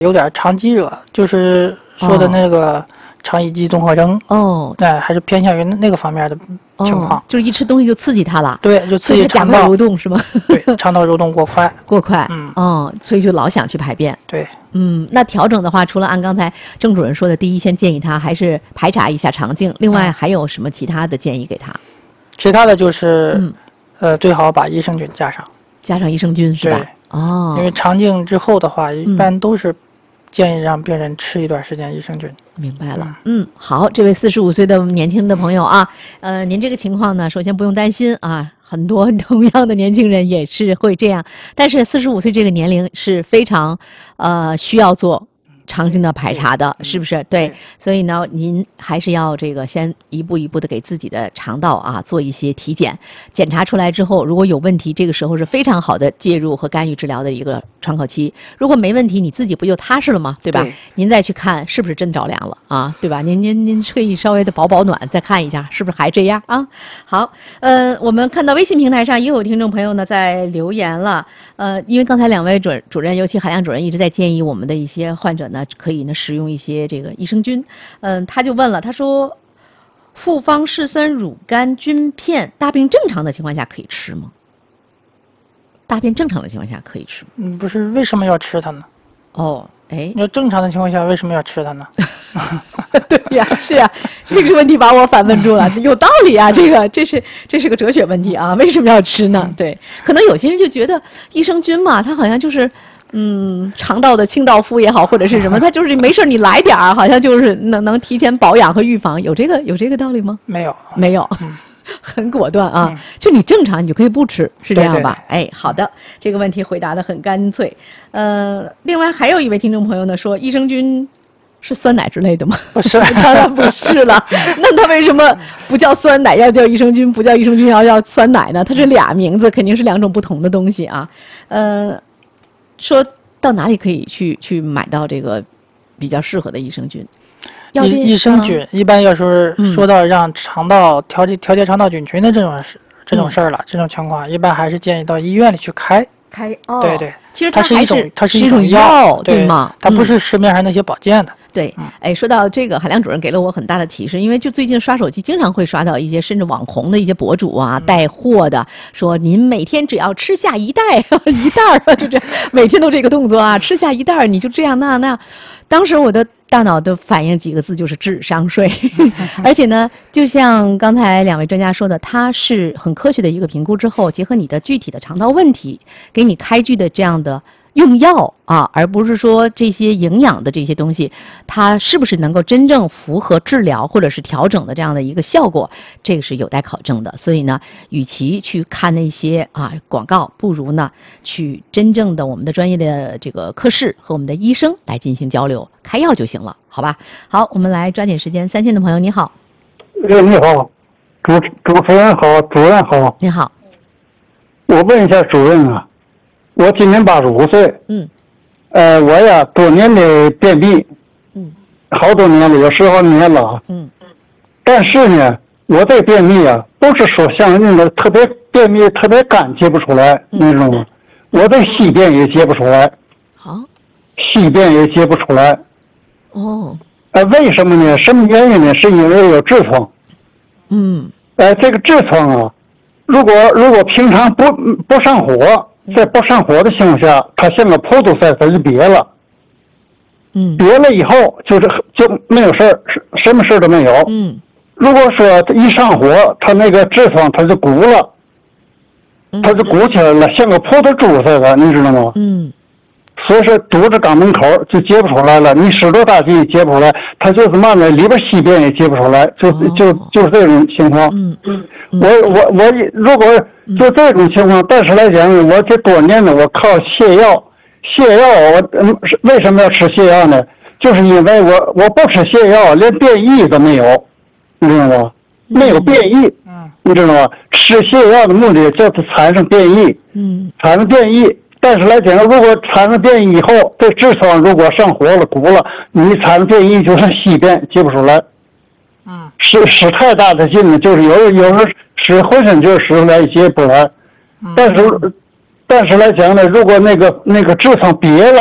有点肠积热，就是说的那个肠易激综合征。还是偏向于那个方面的情况。 就是一吃东西就刺激它了。 对，就刺激肠道蠕动是吗？ 对，肠道蠕动过快。 所以就老想去排便。 对。 那调整的话，除了按刚才郑主任说的，第一先建议他还是排查一下肠镜，另外还有什么其他的建议给他？ 其他的就是，最好把益生菌加上益生菌是吧？ 因为肠镜之后的话，一般都是建议让病人吃一段时间益生菌。 明白了。好，这位45岁的年轻的朋友啊，您这个情况呢，首先不用担心啊，很多同样的年轻人也是会这样，但是45岁这个年龄是非常需要做肠镜的排查的，是不是？对，所以呢，您还是要这个先一步一步的给自己的肠道啊做一些体检，检查出来之后，如果有问题，这个时候是非常好的介入和干预治疗的一个窗口期。如果没问题，你自己不就踏实了吗？对吧？您再去看是不是真着凉了啊？对吧？您可以稍微的保暖，再看一下是不是还这样啊？好，我们看到微信平台上也有听众朋友呢在留言了，因为刚才两位主任，尤其海亮主任一直在建议我们的一些患者呢，可以呢使用一些这个益生菌。他就问了，他说复方嗜酸乳杆菌片大便正常的情况下可以吃吗？大便正常的情况下可以吃吗？ 不是，为什么要吃它呢？要正常的情况下为什么要吃它呢？ 对呀，是呀，这个问题把我反问住了，有道理啊，这是个哲学问题啊，为什么要吃呢？对，可能有些人就觉得益生菌嘛，它好像就是肠道的清道夫也好，或者是什么，它就是没事你来点儿，好像就是能提前保养和预防，有这个道理吗？ 没有。 很果断啊，就你正常你就可以不吃，是这样吧？好的，这个问题回答得很干脆。另外还有一位听众朋友呢说，益生菌是酸奶之类的吗？ 不是， 当然不是了。那它为什么不叫酸奶，要叫益生菌，不叫益生菌要叫酸奶呢？它是俩名字，肯定是两种不同的东西啊。说到哪里可以去买到这个比较适合的益生菌？ 益生菌一般要说到让肠道调节肠道菌群的这种事儿了，这种情况一般还是建议到医院里去开。对， 其实它是一种药，对吗？ 它不是市面上那些保健的。 对，说到这个，海亮主任给了我很大的提示，因为就最近刷手机，经常会刷到一些甚至网红的一些博主啊，带货的，说您每天只要吃下一袋就这每天都这个动作啊，吃下一袋你就这样那样。当时我的大脑的反应几个字就是智商税，而且呢，就像刚才两位专家说的，它是很科学的一个评估之后，结合你的具体的肠道问题，给你开具的这样的用药啊，而不是说这些营养的这些东西，它是不是能够真正符合治疗或者是调整的这样的一个效果，这个是有待考证的。所以呢，与其去看那些广告，不如呢去真正的我们的专业的这个科室和我们的医生来进行交流，开药就行了，好吧？好，我们来抓紧时间，三线的朋友你好。 你好，主持人好，主任好。 你好。 我问一下主任啊。我今年85岁，我呀多年的便秘，好多年了，有10好年了，但是呢，我这便秘啊，不是说像那个特别便秘特别干解不出来，你知道吗？我这稀便也解不出来，稀便也解不出来，为什么呢？什么原因呢？是因为有痔疮，这个痔疮啊，如果平常不上火。在不上火的情况下，它像个葡萄塞，它就瘪了。瘪了以后就没有事儿，什么事都没有。如果说一上火，它那个痔疮它就鼓了，它就鼓起来了，像个葡萄珠似的，你知道吗？所以说堵着肛门口就解不出来了，你使多大劲解不出来，它就是慢慢里边稀便也解不出来，就是这种情况。我如果就这种情况，但是来讲，我这多年呢，我靠泻药，我为什么要吃泻药呢？就是因为我不吃泻药，连便意都没有，你知道吗？没有便意，你知道吗？吃泻药的目的就是产生便意，产生便意。但是来讲，如果产生便意以后，这痔疮如果上火了、鼓了，你产生便意就是稀便，解不出来。使太大的劲了，就是有时候使浑身就使出来，解不来。但是来讲呢，如果那个痔疮瘪了，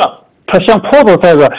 他想破除这个